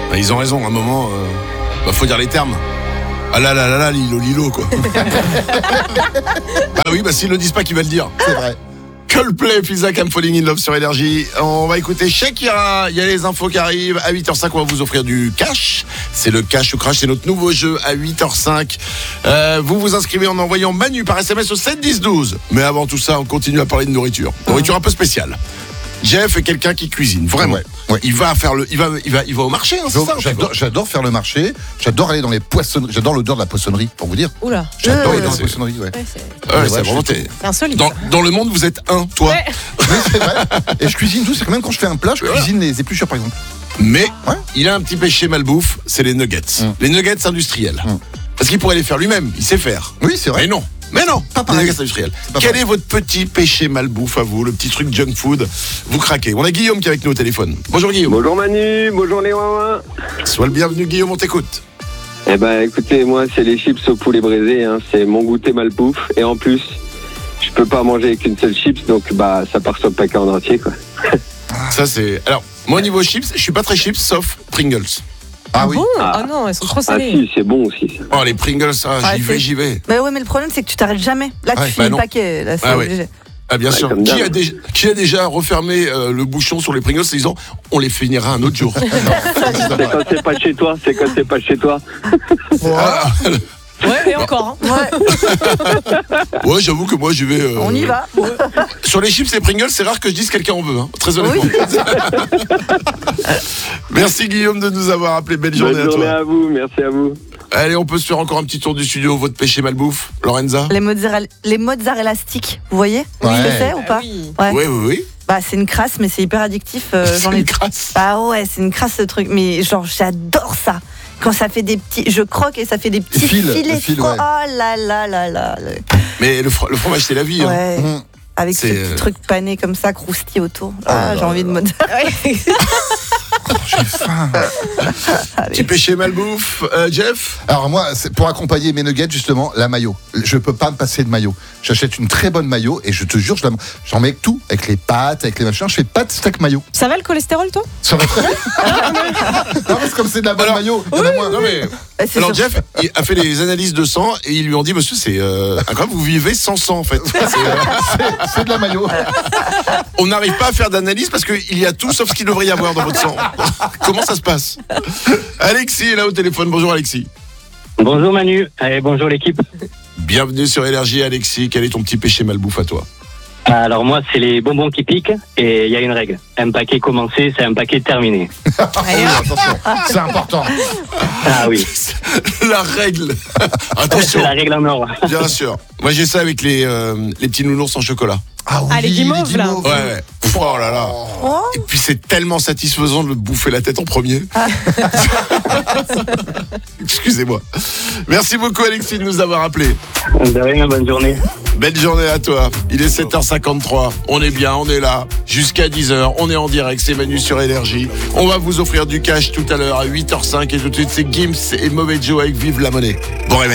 Ils ont raison, à un moment, faut dire les termes. Ah là là là là, Lilo, quoi. Ah oui, s'ils le disent pas, qui va le dire. C'est vrai. Coldplay, Feel Like I'm Falling in Love sur Énergie. On va écouter Shakira. Il y a les infos qui arrivent. À 8h05, on va vous offrir du cash. C'est le cash ou crash, c'est notre nouveau jeu à 8h05. Vous vous inscrivez en envoyant Manu par SMS au 7 10 12. Mais avant tout ça, on continue à parler de nourriture. Nourriture un peu spéciale. Jeff est quelqu'un qui cuisine, vraiment. Ouais. Il va au marché, hein, c'est ça. J'adore faire le marché. J'adore aller dans les poissonneries. J'adore l'odeur de la poissonnerie, pour vous dire. Oula. J'adore aller dans la poissonnerie, ouais. C'est vraiment C'est insolite. dans le monde, vous êtes un, toi. Ouais. Oui, c'est vrai. Et je cuisine tout. C'est que même quand je fais un plat, je cuisine les épluchures, par exemple. Mais il a un petit péché malbouffe, c'est les nuggets. Les nuggets industriels. Parce qu'il pourrait les faire lui-même, il sait faire. Oui, c'est vrai. Mais non, Pas les pareil. nuggets industriels. Pas Quel pareil. est votre petit péché malbouffe à vous, le petit truc junk food? Vous craquez. On a Guillaume qui est avec nous au téléphone. Bonjour Guillaume. Bonjour Manu, bonjour les Wawa. Sois le bienvenu Guillaume, on t'écoute. Eh ben écoutez, moi c'est les chips au poulet braisé, hein. C'est mon goûter malbouffe. Et en plus, je peux pas manger avec une seule chips, donc ça part sur le paquet en entier, quoi. Ça c'est... Alors, moi au niveau chips, je suis pas très chips, sauf Pringles. Ah oui. Bon, non, elles sont trop Ah salées. si, c'est bon aussi ça. Oh les Pringles, ça, j'y vais. Bah ouais, mais le problème c'est que tu t'arrêtes jamais. Là, tu finis le paquet. Là, c'est obligé. Ah bien sûr. comme Qui d'hab. a déjà refermé le bouchon sur les Pringles en disant on les finira un autre jour. C'est quand c'est pas chez toi, Ah, Ouais, et encore. Hein. ouais, j'avoue que moi j'y vais. On y va. Sur les chips et Pringles, c'est rare que je dise quelqu'un en veut, hein, très honnêtement. Merci Guillaume de nous avoir appelé. Belle journée Bonne journée à toi. à vous, merci à vous. Allez, on peut se faire encore un petit tour du studio. Votre péché malbouffe, Lorenza? Les mozzarella sticks, vous voyez Ouais. ce que c'est ou pas? Oui. Ouais. Oui. Bah c'est une crasse, mais c'est hyper addictif. C'est une crasse. Ah ouais, c'est une crasse ce truc. Mais genre j'adore ça. Quand ça fait des petits, je croque et ça fait des petits Fils, filets. le fil, Oh ouais. là là là là. Mais le fromage, c'est la vie. Hein. Ouais. Mmh. Avec ce C'est, petit truc pané comme ça, croustillé autour. Ah, j'ai envie de mozzarella. J'ai faim. Petit péché malbouffe, Jeff? Alors moi, c'est pour accompagner mes nuggets, justement, la mayo. Je peux pas me passer de mayo. J'achète une très bonne mayo et je te jure, j'en mets avec tout. Avec les pâtes, avec les machins. Je fais pâtes, steak, mayo. Ça va le cholestérol, toi? Ça va très bien. Non, parce que comme c'est de la bonne Alors, mayo, il y en a moins. Non mais... C'est Alors sûr. Jeff il a fait des analyses de sang et ils lui ont dit monsieur c'est incroyable, vous vivez sans sang en fait. C'est de la mayo. On n'arrive pas à faire d'analyse parce qu'il y a tout sauf ce qu'il devrait y avoir dans votre sang. Comment ça se passe? Alexis est là au téléphone. Bonjour Alexis. Bonjour Manu, et bonjour l'équipe. Bienvenue sur Énergie Alexis. Quel est ton petit péché malbouffe à toi? Alors moi c'est les bonbons qui piquent et il y a une règle. Un paquet commencé, c'est un paquet terminé. Oui, attention, c'est important. Ah oui, La règle. c'est Attention. la règle en or. Bien sûr. Moi j'ai ça avec les petits nounours en chocolat. Ah oui, Ah, les guimauves, là. Ouais. Oh là là. Oh. Et puis c'est tellement satisfaisant de le bouffer la tête en premier. Excusez-moi. Merci beaucoup Alexis de nous avoir appelés. De rien, bonne journée. Belle journée à toi. Il est 7h53. On est bien, on est là. Jusqu'à 10h. On est en direct. C'est Manu sur Énergie. On va vous offrir du cash tout à l'heure à 8h05. Et tout de suite, c'est Gims et Mauvais Joe avec Vive la Monnaie. Bon réveil.